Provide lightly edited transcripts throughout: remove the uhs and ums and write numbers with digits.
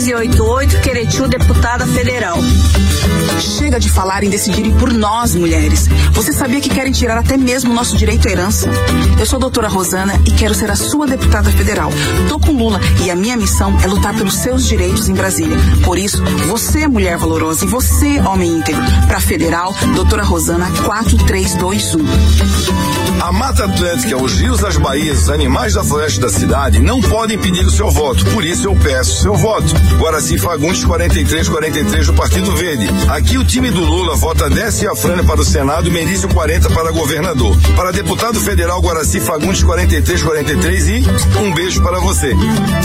1588, Queretiu, deputada federal. Chega de falar em decidirem por nós, mulheres. Você sabia que querem tirar até mesmo o nosso direito à herança? Eu sou a doutora Rosana e quero ser a sua deputada federal. Tô com Lula e a minha missão é lutar pelos seus direitos em Brasília. Por isso, você, mulher valorosa, e você, homem íntegro, pra federal, doutora Rosana 4321. A Mata Atlântica, os rios, as baías, os animais da floresta da cidade não podem pedir o seu voto. Por isso eu peço seu voto. Guaraci Fagundes 4343 do Partido Verde. Aqui o time do Lula vota Décio Afrânio para o Senado e Merício 40 para governador. Para deputado federal, Guaraci Fagundes 4343 e um beijo para você.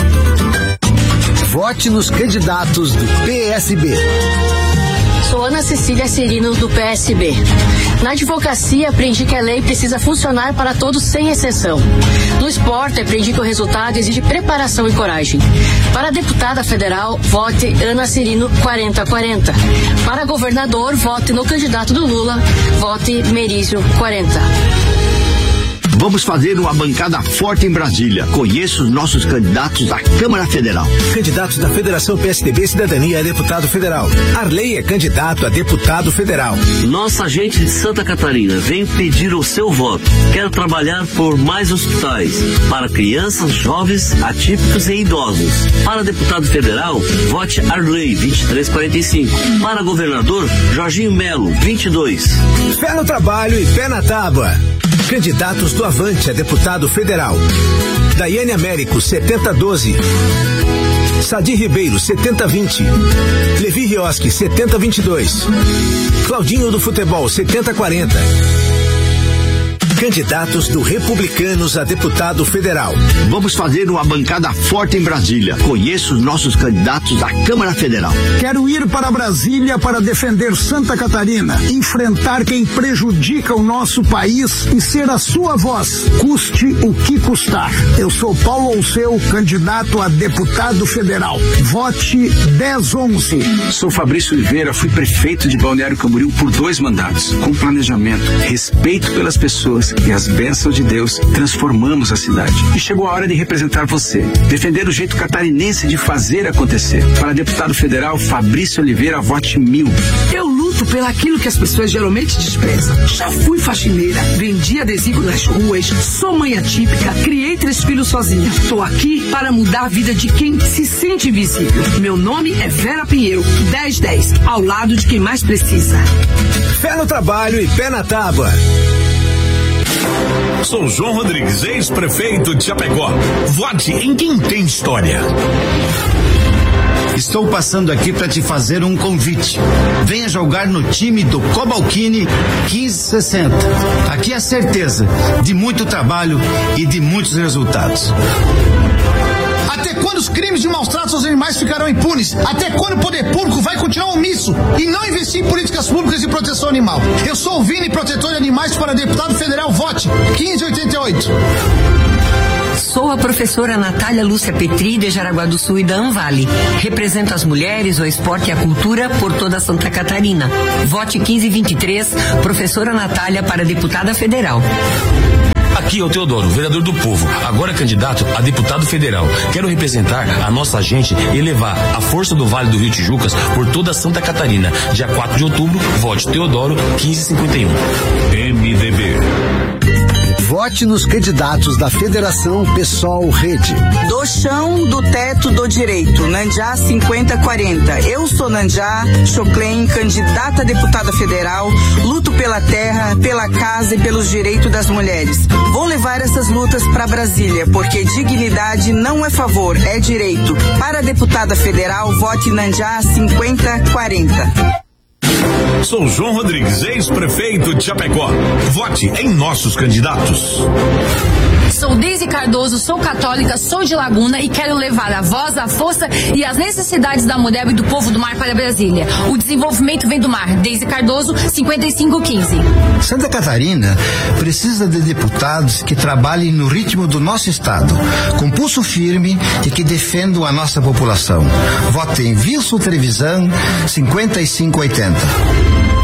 Vote nos candidatos do PSB. Sou Ana Cecília Cirino, do PSB. Na advocacia, aprendi que a lei precisa funcionar para todos sem exceção. No esporte, aprendi que o resultado exige preparação e coragem. Para deputada federal, vote Ana Cirino 4040. Para governador, vote no candidato do Lula, vote Merício 40. Vamos fazer uma bancada forte em Brasília. Conheça os nossos candidatos da Câmara Federal. Candidatos da Federação PSDB Cidadania a deputado federal. Arley é candidato a deputado federal. Nossa gente de Santa Catarina vem pedir o seu voto. Quero trabalhar por mais hospitais para crianças, jovens, atípicos e idosos. Para deputado federal, vote Arley 2345. Para governador, Jorginho Melo 22. Fé no trabalho e pé na tábua. Candidatos do Avante a deputado federal. Daiane Américo, 7012. Sadi Ribeiro, 7020. Levi Rioski, 7022. Claudinho do Futebol, 7040. Candidatos do Republicanos a deputado federal. Vamos fazer uma bancada forte em Brasília. Conheça os nossos candidatos da Câmara Federal. Quero ir para Brasília para defender Santa Catarina, enfrentar quem prejudica o nosso país e ser a sua voz, custe o que custar. Eu sou Paulo Alceu, candidato a deputado federal. Vote 1011. Sou Fabrício Oliveira, fui prefeito de Balneário Camboriú por 2 mandatos. Com planejamento, respeito pelas pessoas e as bênçãos de Deus, transformamos a cidade. E chegou a hora de representar você. Defender o jeito catarinense de fazer acontecer. Para deputado federal, Fabrício Oliveira, vote 1000. Eu luto pelaquilo que as pessoas geralmente desprezam. Já fui faxineira, vendi adesivo nas ruas, sou mãe atípica, criei 3 filhos sozinha. Estou aqui para mudar a vida de quem se sente invisível. Meu nome é Vera Pinheiro, 1010, ao lado de quem mais precisa. Fé no trabalho e pé na tábua. Sou João Rodrigues, ex-prefeito de Chapecó. Vote em quem tem história. Estou passando aqui para te fazer um convite. Venha jogar no time do Cobalcini 1560. Aqui é certeza de muito trabalho e de muitos resultados. Até quando os crimes de maus tratos aos animais ficarão impunes? Até quando o poder público vai continuar omisso e não investir em políticas públicas de proteção animal? Eu sou o Vini, protetor de animais, para deputado federal. Vote 1588. Sou a professora Natália Lúcia Petri, de Jaraguá do Sul e da Anvale. Represento as mulheres, o esporte e a cultura por toda Santa Catarina. Vote 1523, professora Natália, para deputada federal. Aqui é o Teodoro, vereador do povo, agora candidato a deputado federal. Quero representar a nossa gente e levar a força do Vale do Rio Tijucas por toda Santa Catarina. Dia 4 de outubro, vote Teodoro 1551. MDB. Vote nos candidatos da Federação PSOL Rede. Do chão, do teto, do direito. Nandiá 5040. Eu sou Nandiá Choclen, candidata a deputada federal. Luto pela terra, pela casa e pelos direitos das mulheres. Vou levar essas lutas para Brasília, porque dignidade não é favor, é direito. Para a deputada federal, vote Nandiá 5040. Sou João Rodrigues, ex-prefeito de Chapecó. Vote em nossos candidatos. Sou Deise Cardoso, sou católica, sou de Laguna e quero levar a voz, a força e as necessidades da mulher e do povo do mar para Brasília. O desenvolvimento vem do mar. Deise Cardoso, 5515. Santa Catarina precisa de deputados que trabalhem no ritmo do nosso estado, com pulso firme e que defendam a nossa população. Vote em Wilson Trevisan, 5580.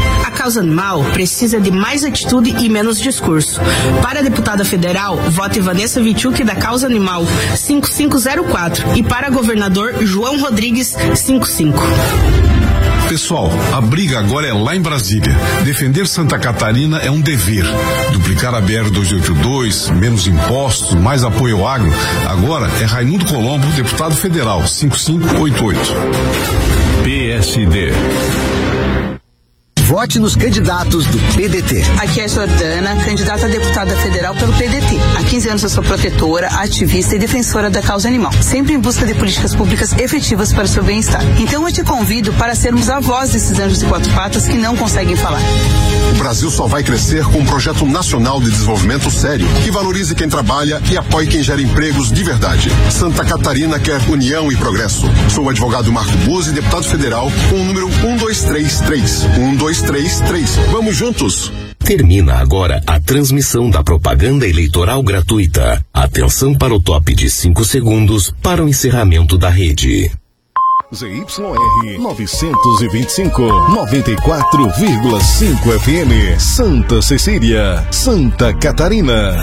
causa animal precisa de mais atitude e menos discurso. Para a deputada federal, vote Vanessa Vichuk da Causa Animal 5504 e para governador João Rodrigues 55. Pessoal, a briga agora é lá em Brasília. Defender Santa Catarina é um dever. Duplicar a BR-282, menos impostos, mais apoio ao agro. Agora é Raimundo Colombo, deputado federal, 5588. PSD. Vote nos candidatos do PDT. Aqui é a Jordana, candidata a deputada federal pelo PDT. Há 15 anos eu sou protetora, ativista e defensora da causa animal, sempre em busca de políticas públicas efetivas para o seu bem-estar. Então eu te convido para sermos a voz desses anjos de quatro patas que não conseguem falar. O Brasil só vai crescer com um projeto nacional de desenvolvimento sério, que valorize quem trabalha e apoie quem gera empregos de verdade. Santa Catarina quer união e progresso. Sou o advogado Marco Buzzi, deputado federal, com o número 1233. 1233. Vamos juntos! Termina agora a transmissão da propaganda eleitoral gratuita. Atenção para o top de 5 segundos para o encerramento da rede. ZYR 925, 94,5 FM, Santa Cecília, Santa Catarina.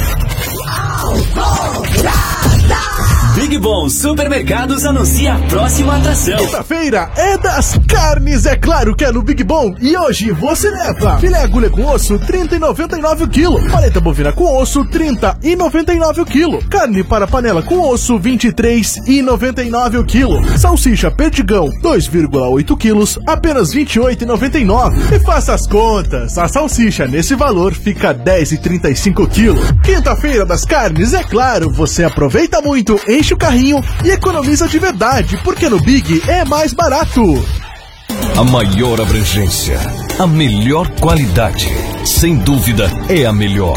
Big Bom Supermercados anuncia a próxima atração. Quinta-feira é das carnes, é claro que é no Big Bom. E hoje você leva filé agulha com osso, 30,99 o quilo. Paleta bovina com osso, 30,99 o quilo. Carne para panela com osso, 23,99 o quilo. Salsicha perdigão, 2,8 quilos, apenas 28,99. E faça as contas, a salsicha nesse valor fica 10,35 o quilo. Quinta-feira das carnes, é claro, você aproveita muito, enche o carrinho e economiza de verdade, porque no Big é mais barato. A maior abrangência, a melhor qualidade, sem dúvida é a melhor.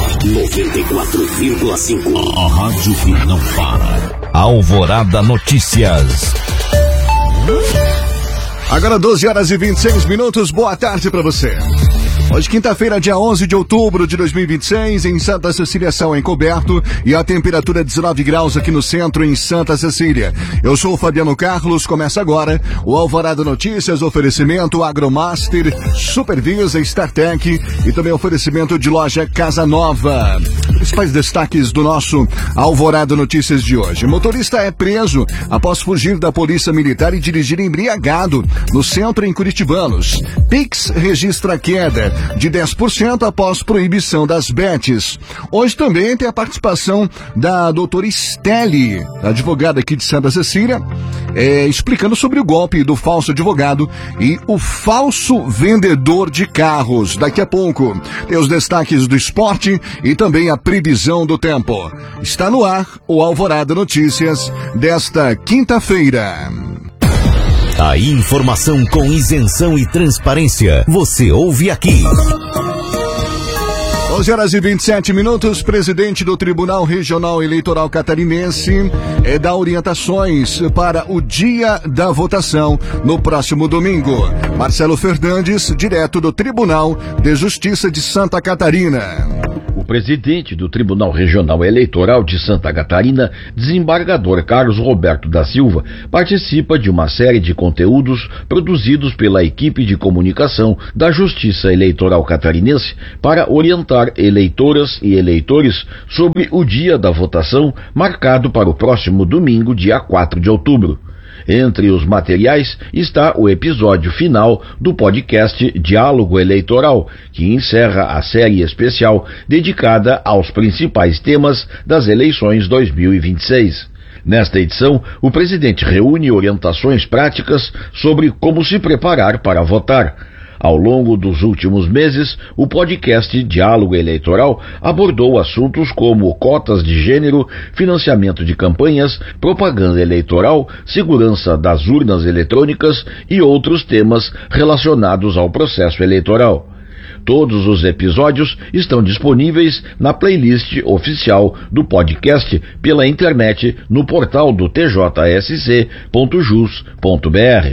94,5. A rádio que não para. Alvorada Notícias. Agora 12 horas e 26 minutos, boa tarde para você. Hoje, quinta-feira, dia 11 de outubro de 2026, em Santa Cecília, céu encoberto e a temperatura é 19 graus aqui no centro, em Santa Cecília. Eu sou o Fabiano Carlos, começa agora o Alvorada Notícias, oferecimento Agromaster, Supervisa, StarTech e também oferecimento de loja Casa Nova. Principais destaques do nosso Alvorada Notícias de hoje. Motorista é preso após fugir da polícia militar e dirigir embriagado no centro em Curitibanos. Pix registra queda de 10% após proibição das bets. Hoje também tem a participação da doutora Esteli, advogada aqui de Santa Cecília, explicando sobre o golpe do falso advogado e o falso vendedor de carros. Daqui a pouco tem os destaques do esporte e também a previsão do tempo. Está no ar o Alvorada Notícias desta quinta-feira. A informação com isenção e transparência, você ouve aqui. 11 horas e 27 minutos, presidente do Tribunal Regional Eleitoral Catarinense dá orientações para o dia da votação no próximo domingo. Marcelo Fernandes, direto do Tribunal de Justiça de Santa Catarina. O presidente do Tribunal Regional Eleitoral de Santa Catarina, desembargador Carlos Roberto da Silva, participa de uma série de conteúdos produzidos pela equipe de comunicação da Justiça Eleitoral Catarinense para orientar eleitoras e eleitores sobre o dia da votação marcado para o próximo domingo, dia 4 de outubro. Entre os materiais está o episódio final do podcast Diálogo Eleitoral, que encerra a série especial dedicada aos principais temas das eleições 2026. Nesta edição, o presidente reúne orientações práticas sobre como se preparar para votar. Ao longo dos últimos meses, o podcast Diálogo Eleitoral abordou assuntos como cotas de gênero, financiamento de campanhas, propaganda eleitoral, segurança das urnas eletrônicas e outros temas relacionados ao processo eleitoral. Todos os episódios estão disponíveis na playlist oficial do podcast pela internet no portal do tjsc.jus.br. A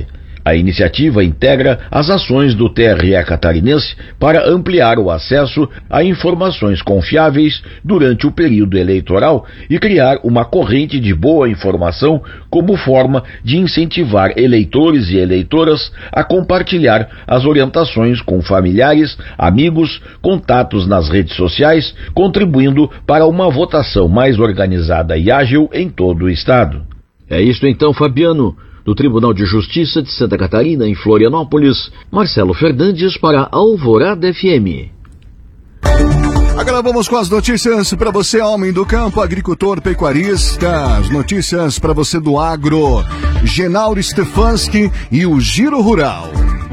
A iniciativa integra as ações do TRE catarinense para ampliar o acesso a informações confiáveis durante o período eleitoral e criar uma corrente de boa informação como forma de incentivar eleitores e eleitoras a compartilhar as orientações com familiares, amigos, contatos nas redes sociais, contribuindo para uma votação mais organizada e ágil em todo o estado. É isso então, Fabiano. Do Tribunal de Justiça de Santa Catarina, em Florianópolis, Marcelo Fernandes para Alvorada FM. Agora vamos com as notícias para você, homem do campo, agricultor, pecuarista. As notícias para você do agro. Genauro Stefanski e o Giro Rural.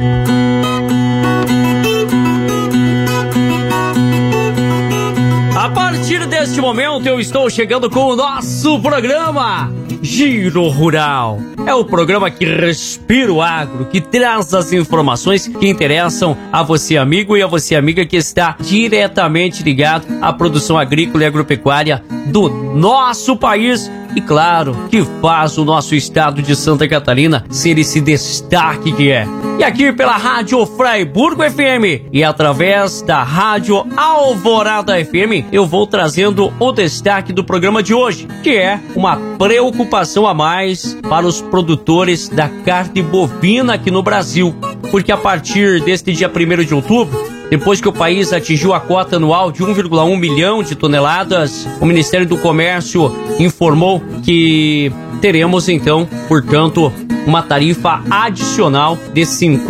A partir deste momento eu estou chegando com o nosso programa Giro Rural. É o programa que respira o agro, que traz as informações que interessam a você, amigo, e a você, amiga, que está diretamente ligado à produção agrícola e agropecuária do nosso país e, claro, que faz o nosso estado de Santa Catarina ser esse destaque que é. E aqui pela Rádio Fraiburgo FM e através da Rádio Alvorada FM, eu vou trazendo o destaque do programa de hoje, que é uma preocupação a mais para os produtores da carne bovina aqui no Brasil. Porque a partir deste dia 1º de outubro, depois que o país atingiu a cota anual de 1,1 milhão de toneladas, o Ministério do Comércio informou que teremos então, portanto, uma tarifa adicional de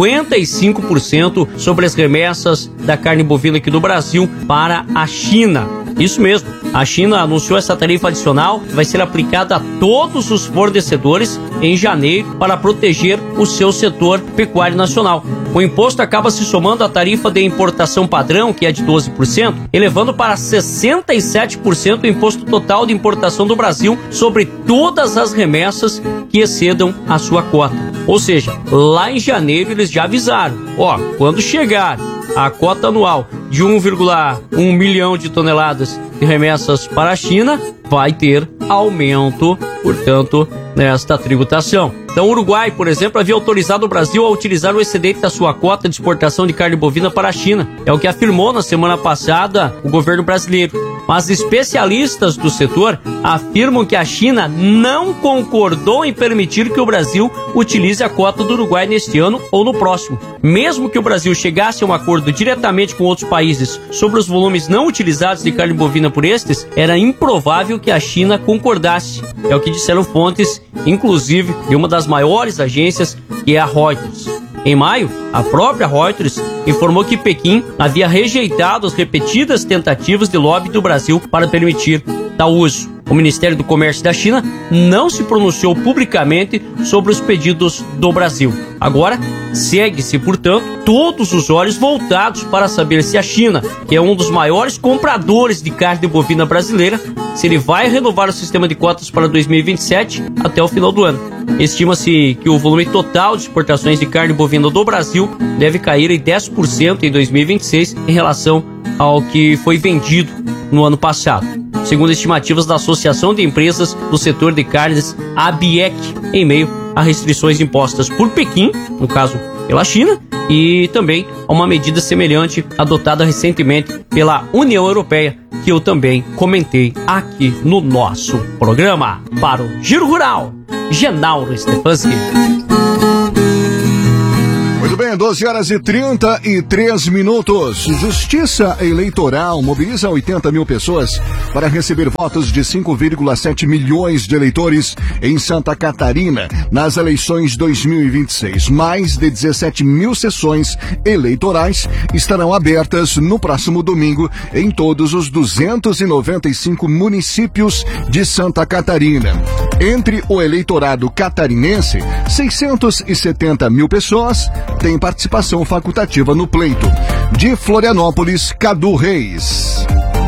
55% sobre as remessas da carne bovina aqui do Brasil para a China. Isso mesmo, a China anunciou essa tarifa adicional que vai ser aplicada a todos os fornecedores em janeiro para proteger o seu setor pecuário nacional. O imposto acaba se somando à tarifa de importação padrão, que é de 12%, elevando para 67% o imposto total de importação do Brasil sobre todas as remessas que excedam a sua cota. Ou seja, lá em janeiro eles já avisaram, quando chegar a cota anual de 1,1 milhão de toneladas de remessas para a China, vai ter aumento, portanto, nesta tributação. Então, o Uruguai, por exemplo, havia autorizado o Brasil a utilizar o excedente da sua cota de exportação de carne bovina para a China. É o que afirmou na semana passada o governo brasileiro. Mas especialistas do setor afirmam que a China não concordou em permitir que o Brasil utilize a cota do Uruguai neste ano ou no próximo. Mesmo que o Brasil chegasse a um acordo diretamente com outros países sobre os volumes não utilizados de carne bovina por estes, era improvável que a China concordasse. É o que disseram fontes, inclusive de uma das maiores agências, que é a Reuters. Em maio, a própria Reuters informou que Pequim havia rejeitado as repetidas tentativas de lobby do Brasil para permitir tal uso. O Ministério do Comércio da China não se pronunciou publicamente sobre os pedidos do Brasil. Agora, segue-se, portanto, todos os olhos voltados para saber se a China, que é um dos maiores compradores de carne bovina brasileira, se ele vai renovar o sistema de cotas para 2027 até o final do ano. Estima-se que o volume total de exportações de carne bovina do Brasil deve cair em 10% em 2026 em relação ao que foi vendido no ano passado, segundo estimativas da Associação de Empresas do Setor de Carnes, ABIEC, em meio a restrições impostas por Pequim, no caso pela China, e também a uma medida semelhante adotada recentemente pela União Europeia, que eu também comentei aqui no nosso programa. Para o Giro Rural, Genauro Stefanski. Muito bem, 12h33. Justiça Eleitoral mobiliza 80 mil pessoas para receber votos de 5,7 milhões de eleitores em Santa Catarina nas eleições 2026. Mais de 17 mil sessões eleitorais estarão abertas no próximo domingo em todos os 295 municípios de Santa Catarina. Entre o eleitorado catarinense, 670 mil pessoas têm participação facultativa no pleito. De Florianópolis, Cadu Reis.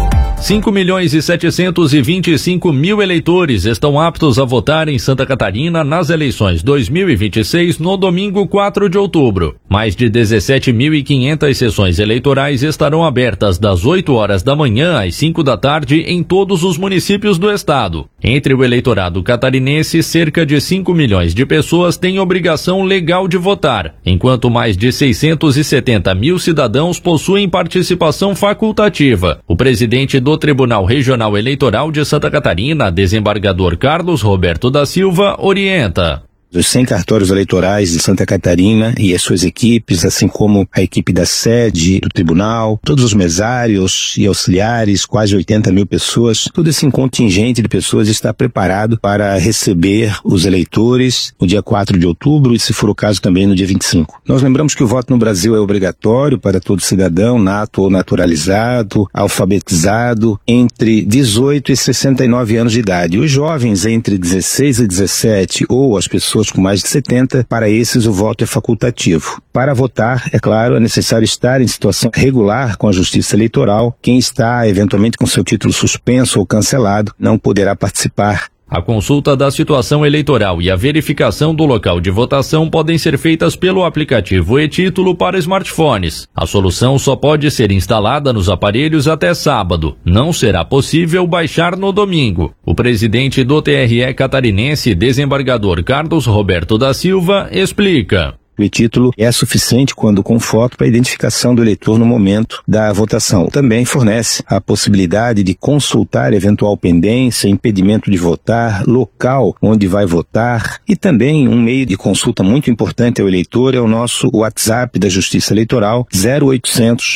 5.725.000 eleitores estão aptos a votar em Santa Catarina nas eleições 2026 no domingo 4 de outubro. Mais de 17.500 sessões eleitorais estarão abertas das 8 horas da manhã às 5 da tarde em todos os municípios do estado. Entre o eleitorado catarinense, cerca de 5 milhões de pessoas têm obrigação legal de votar, enquanto mais de 670 mil cidadãos possuem participação facultativa. O presidente do Tribunal Regional Eleitoral de Santa Catarina, desembargador Carlos Roberto da Silva, orienta. Os 100 cartórios eleitorais de Santa Catarina e as suas equipes, assim como a equipe da sede do tribunal, todos os mesários e auxiliares, quase 80 mil pessoas, todo esse contingente de pessoas está preparado para receber os eleitores no dia 4 de outubro e, se for o caso, também no dia 25. Nós lembramos que o voto no Brasil é obrigatório para todo cidadão, nato ou naturalizado, alfabetizado, entre 18 e 69 anos de idade. Os jovens entre 16 e 17 ou as pessoas com mais de 70, para esses o voto é facultativo. Para votar, é claro, é necessário estar em situação regular com a Justiça Eleitoral. Quem está, eventualmente, com seu título suspenso ou cancelado, não poderá participar. A consulta da situação eleitoral e a verificação do local de votação podem ser feitas pelo aplicativo e-Título para smartphones. A solução só pode ser instalada nos aparelhos até sábado. Não será possível baixar no domingo. O presidente do TRE catarinense, desembargador Carlos Roberto da Silva, explica. O e-título é suficiente quando com foto para a identificação do eleitor no momento da votação. Também fornece a possibilidade de consultar eventual pendência, impedimento de votar, local onde vai votar e também um meio de consulta muito importante ao eleitor é o nosso WhatsApp da Justiça Eleitoral 0800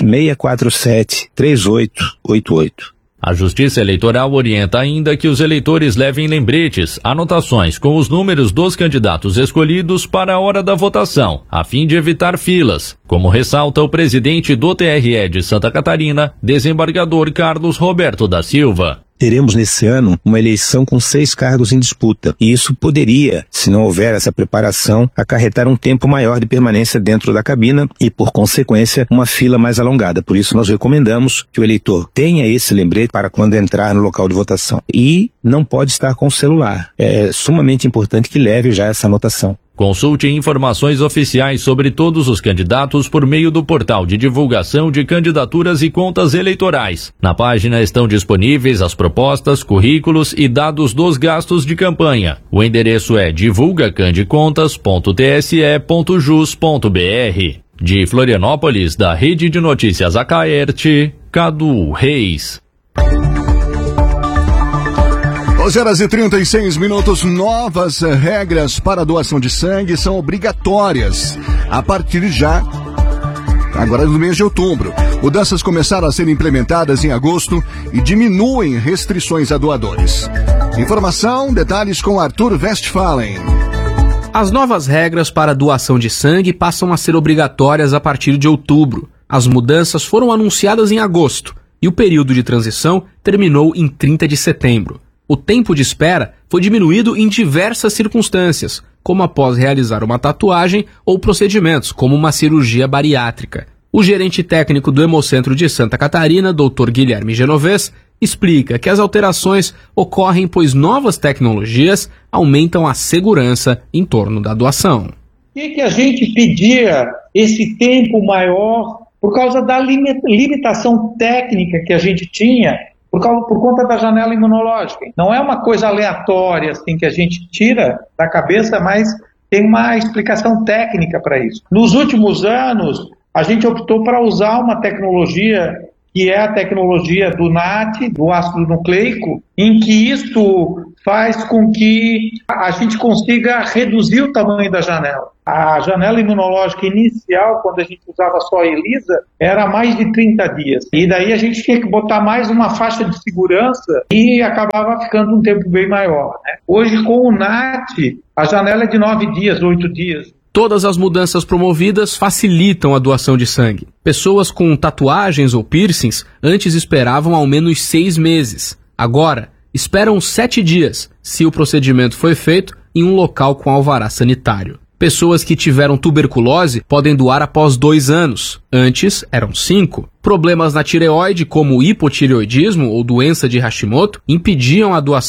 647 3888. A Justiça Eleitoral orienta ainda que os eleitores levem lembretes, anotações com os números dos candidatos escolhidos para a hora da votação, a fim de evitar filas, como ressalta o presidente do TRE de Santa Catarina, desembargador Carlos Roberto da Silva. Teremos nesse ano uma eleição com 6 cargos em disputa, e isso poderia, se não houver essa preparação, acarretar um tempo maior de permanência dentro da cabina e, por consequência, uma fila mais alongada. Por isso, nós recomendamos que o eleitor tenha esse lembrete para quando entrar no local de votação. E não pode estar com o celular. É sumamente importante que leve já essa anotação. Consulte informações oficiais sobre todos os candidatos por meio do portal de divulgação de candidaturas e contas eleitorais. Na página estão disponíveis as propostas, currículos e dados dos gastos de campanha. O endereço é divulgacandecontas.tse.jus.br. De Florianópolis, da Rede de Notícias Acaerte, Cadu Reis. 12 horas e 36 minutos, novas regras para a doação de sangue são obrigatórias a partir agora do mês de outubro. Mudanças começaram a ser implementadas em agosto e diminuem restrições a doadores. Informação, detalhes com Arthur Westphalen. As novas regras para a doação de sangue passam a ser obrigatórias a partir de outubro. As mudanças foram anunciadas em agosto e o período de transição terminou em 30 de setembro. O tempo de espera foi diminuído em diversas circunstâncias, como após realizar uma tatuagem ou procedimentos, como uma cirurgia bariátrica. O gerente técnico do Hemocentro de Santa Catarina, Dr. Guilherme Genovez, explica que as alterações ocorrem pois novas tecnologias aumentam a segurança em torno da doação. Por que a gente pedia esse tempo maior? Por causa da limitação técnica que a gente tinha, por conta da janela imunológica. Não é uma coisa aleatória assim que a gente tira da cabeça, mas tem uma explicação técnica para isso. Nos últimos anos, a gente optou para usar uma tecnologia que é a tecnologia do NAT, do ácido nucleico, em que isso faz com que a gente consiga reduzir o tamanho da janela. A janela imunológica inicial, quando a gente usava só a ELISA, era mais de 30 dias. E daí a gente tinha que botar mais uma faixa de segurança e acabava ficando um tempo bem maior, né? Hoje, com o NAT, a janela é de 9 dias, 8 dias. Todas as mudanças promovidas facilitam a doação de sangue. Pessoas com tatuagens ou piercings antes esperavam ao menos 6 meses. Agora, esperam 7 dias, se o procedimento foi feito em um local com alvará sanitário. Pessoas que tiveram tuberculose podem doar após 2 anos. Antes, eram 5. Problemas na tireoide, como hipotireoidismo ou doença de Hashimoto, impediam a doação.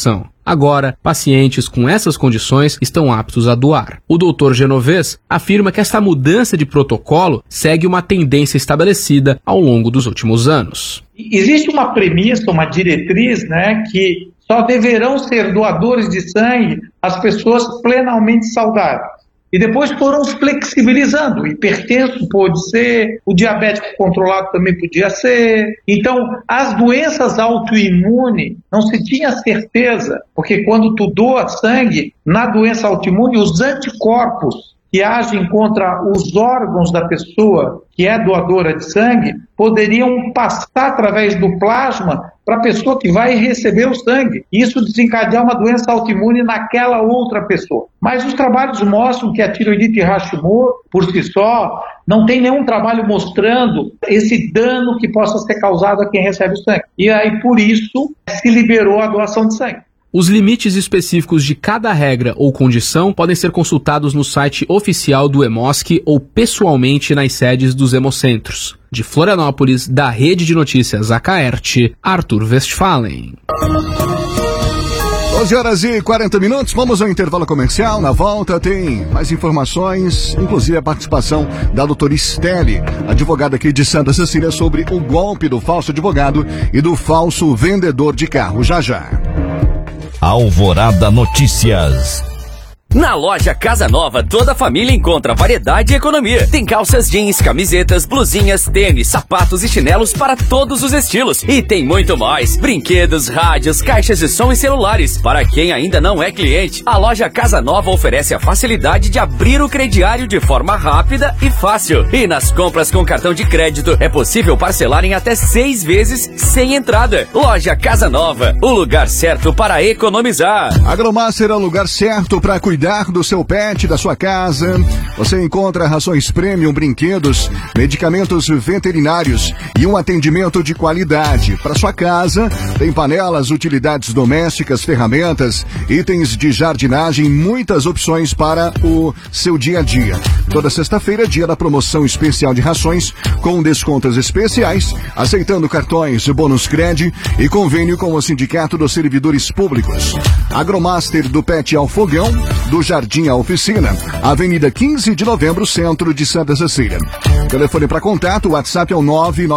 Agora, pacientes com essas condições estão aptos a doar. O Dr. Genovez afirma que essa mudança de protocolo segue uma tendência estabelecida ao longo dos últimos anos. Existe uma premissa, uma diretriz, né, que só deverão ser doadores de sangue as pessoas plenamente saudáveis. E depois foram flexibilizando. O hipertenso pode ser, o diabético controlado também podia ser. Então, as doenças autoimunes não se tinha certeza, porque quando tu doa sangue, na doença autoimune, os anticorpos que agem contra os órgãos da pessoa que é doadora de sangue poderiam passar através do plasma para a pessoa que vai receber o sangue. Isso desencadear uma doença autoimune naquela outra pessoa. Mas os trabalhos mostram que a tireoidite Hashimoto, por si só, não tem nenhum trabalho mostrando esse dano que possa ser causado a quem recebe o sangue. E aí, por isso, se liberou a doação de sangue. Os limites específicos de cada regra ou condição podem ser consultados no site oficial do Hemosc ou pessoalmente nas sedes dos hemocentros. De Florianópolis, da Rede de Notícias Acaerte, Arthur Westphalen. 12h40, vamos ao intervalo comercial. Na volta tem mais informações, inclusive a participação da doutora Estelle, advogada aqui de Santa Cecília, sobre o golpe do falso advogado e do falso vendedor de carro. Já já. Alvorada Notícias. Na loja Casa Nova, toda a família encontra variedade e economia. Tem calças jeans, camisetas, blusinhas, tênis, sapatos e chinelos para todos os estilos. E tem muito mais. Brinquedos, rádios, caixas de som e celulares. Para quem ainda não é cliente, a loja Casa Nova oferece a facilidade de abrir o crediário de forma rápida e fácil. E nas compras com cartão de crédito, é possível parcelar em até 6 vezes sem entrada. Loja Casa Nova, o lugar certo para economizar. Agromaster é o lugar certo para cuidar do seu pet, da sua casa. Você encontra rações premium, brinquedos, medicamentos veterinários e um atendimento de qualidade. Para sua casa, tem panelas, utilidades domésticas, ferramentas, itens de jardinagem, muitas opções para o seu dia a dia. Toda sexta-feira, dia da promoção especial de rações, com descontos especiais, aceitando cartões, bônus Cred e convênio com o Sindicato dos Servidores Públicos. Agromaster do Pet ao Fogão, do Jardim à Oficina, Avenida 15 de Novembro, centro de Santa Cecília. Telefone para contato, WhatsApp é o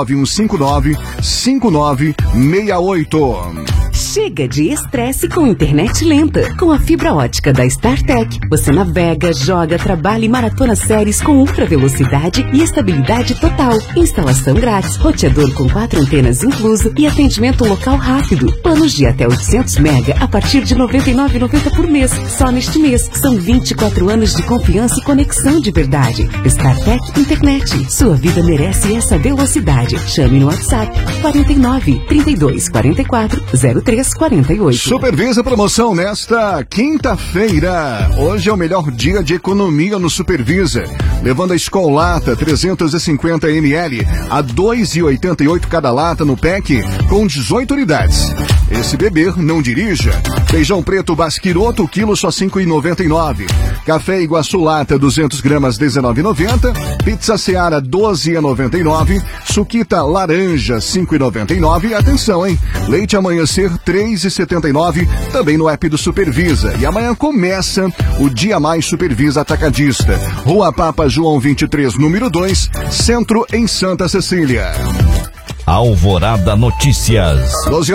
99159-5968. Chega de estresse com internet lenta. Com a fibra ótica da StarTech, você navega, joga, trabalha e maratona séries com ultra velocidade e estabilidade total. Instalação grátis, roteador com 4 antenas incluso e atendimento local rápido. Planos de até 800 mega a partir de R$ 99,90 por mês. Só neste mês. São 24 anos de confiança e conexão de verdade. StarTech Internet. Sua vida merece essa velocidade. Chame no WhatsApp 49 32 44 0348. Supervisa promoção nesta quinta-feira. Hoje é o melhor dia de economia no Supervisa. Levando a Escolata 350 ml a R$ 2,88 cada lata no PEC com 18 unidades. Esse beber não dirija. Feijão preto Basquiroto, quilo só R$ 5,99. Café Iguaçu Lata 200 gramas R$ 19,90. Pizza Seara R$ 12,99. Suquita laranja R$ 5,99. Atenção, hein? Leite Amanhecer R$ 3,79. Também no app do Supervisa. E amanhã começa o Dia Mais Supervisa Atacadista. Rua Papa João 23, número 2, Centro em Santa Cecília. Alvorada Notícias.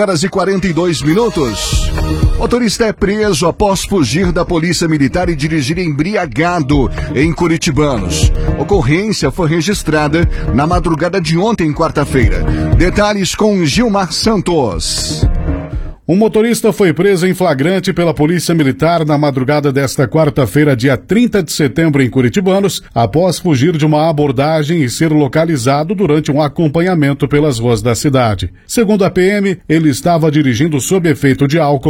12h42. Motorista é preso após fugir da polícia militar e dirigir embriagado em Curitibanos. Ocorrência foi registrada na madrugada de ontem, quarta-feira. Detalhes com Gilmar Santos. Um motorista foi preso em flagrante pela Polícia Militar na madrugada desta quarta-feira, dia 30 de setembro, em Curitibanos, após fugir de uma abordagem e ser localizado durante um acompanhamento pelas ruas da cidade. Segundo a PM, ele estava dirigindo sob efeito de álcool